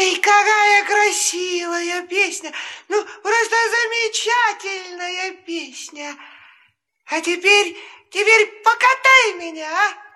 Ой, какая красивая песня. Ну, просто замечательная песня. А теперь покатай меня, а?